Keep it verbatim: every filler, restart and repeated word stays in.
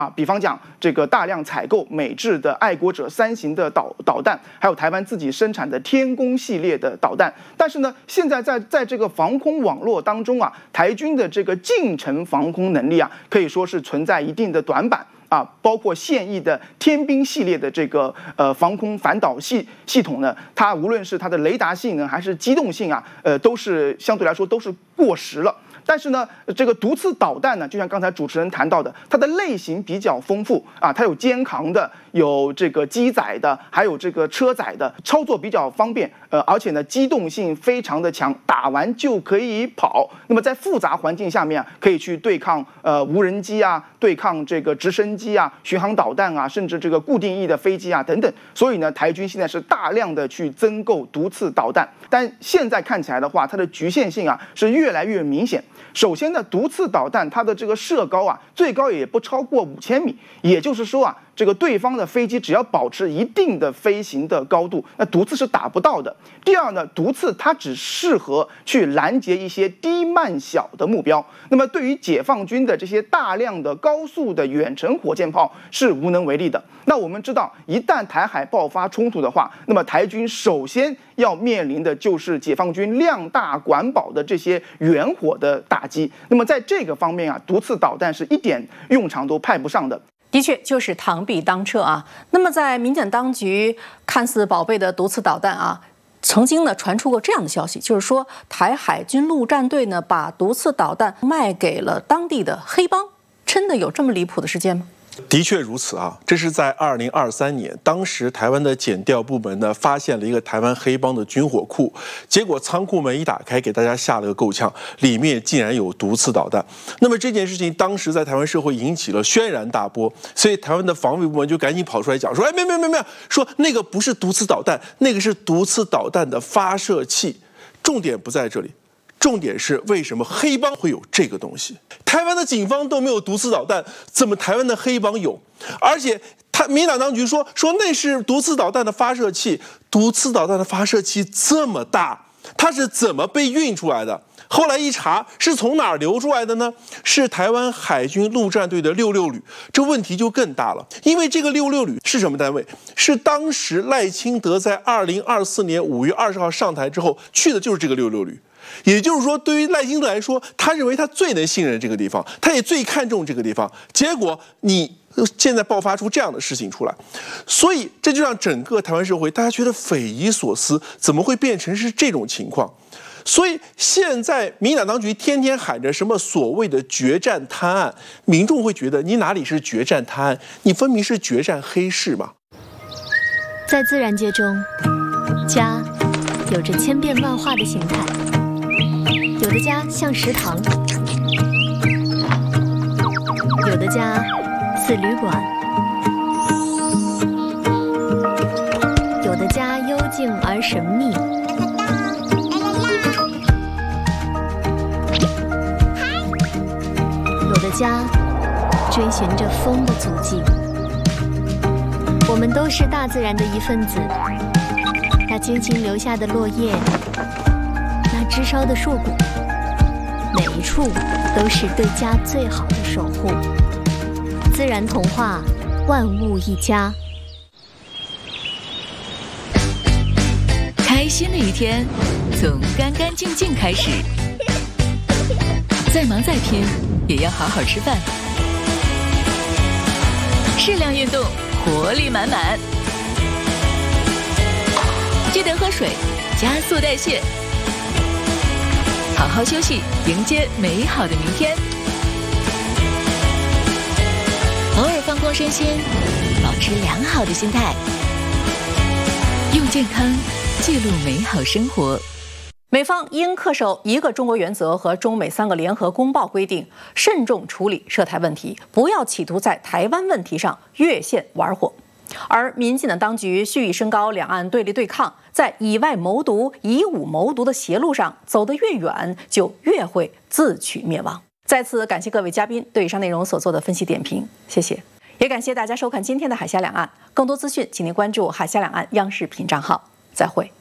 啊，比方讲这个大量采购美制的爱国者三型的导导弹，还有台湾自己生产的天弓系列的导弹。但是呢，现在在在这个防空网络当中啊，台军的这个近程防空能力啊，可以说是存在一定的短板。啊，包括现役的天兵系列的这个呃防空反导系系统呢，它无论是它的雷达性能还是机动性啊，呃，都是相对来说都是过时了。但是呢，这个毒刺导弹呢，就像刚才主持人谈到的，它的类型比较丰富啊，它有肩扛的，有这个机载的，还有这个车载的，操作比较方便，呃，而且呢，机动性非常的强，打完就可以跑。那么在复杂环境下面啊，可以去对抗呃无人机啊，对抗这个直升机啊、巡航导弹啊，甚至这个固定翼的飞机啊等等。所以呢，台军现在是大量的去增购毒刺导弹，但现在看起来的话，它的局限性啊是越来越明显。首先呢，毒刺导弹它的这个射高啊，最高也不超过五千米，也就是说啊，这个对方的飞机只要保持一定的飞行的高度，那毒刺是打不到的。第二呢，毒刺它只适合去拦截一些低慢小的目标，那么对于解放军的这些大量的高速的远程火箭炮是无能为力的。那我们知道，一旦台海爆发冲突的话，那么台军首先要面临的就是解放军量大管饱的这些远火的打击。那么在这个方面啊，毒刺导弹是一点用场都派不上的。 的确就是螳臂当车啊。那么在民进当局看似宝贝的毒刺导弹啊，曾经呢传出过这样的消息，就是说台海军陆战队呢把毒刺导弹卖给了当地的黑帮，真的有这么离谱的事件吗？ 的确如此啊！这是在二零二三年，当时台湾的检调部门呢发现了一个台湾黑帮的军火库，结果仓库门一打开，给大家吓了个够呛，里面竟然有毒刺导弹。那么这件事情当时在台湾社会引起了轩然大波，所以台湾的防卫部门就赶紧跑出来讲说：“哎，没有没有没有，说那个不是毒刺导弹，那个是毒刺导弹的发射器。”重点不在这里。重点是为什么黑帮会有这个东西？台湾的警方都没有毒刺导弹，怎么台湾的黑帮有？而且他民进党当局说说那是毒刺导弹的发射器，毒刺导弹的发射器这么大，它是怎么被运出来的？后来一查，是从哪儿流出来的呢？是台湾海军陆战队的六六旅。这问题就更大了，因为这个六六旅是什么单位？是当时赖清德在二零二四年五月二十号上台之后去的就是这个六六旅。也就是说，对于赖清德来说，他认为他最能信任这个地方，他也最看重这个地方。结果你现在爆发出这样的事情出来，所以这就让整个台湾社会大家觉得匪夷所思，怎么会变成是这种情况？所以现在民进党当局天天喊着什么所谓的决战滩岸，民众会觉得你哪里是决战滩岸，你分明是决战黑市嘛。 在自然界中，家有着千变万化的形态。有的家像食堂，有的家似旅馆，有的家幽静而神秘，有的家追寻着风的足迹。我们都是大自然的一份子，那精心留下的落叶，那枝梢的硕果，每一处都是对家最好的守护。自然童话，万物一家。 开心的一天从干干净净开始，再忙再拼也要好好吃饭，适量运动，活力满满。记得喝水，加速代谢。好好休息，迎接美好的明天。偶尔放空身心，保持良好的心态，用健康记录美好生活。 美方应恪守一个中国原则和中美三个联合公报规定，慎重处理涉台问题，不要企图在台湾问题上越线玩火。而民进党当局蓄意升高两岸对立对抗，在以外谋独、以武谋独的邪路上走得越远，就越会自取灭亡。再次感谢各位嘉宾对以上内容所做的分析点评，谢谢。也感谢大家收看今天的海峡两岸，更多资讯请您关注海峡两岸央视频账号。再会。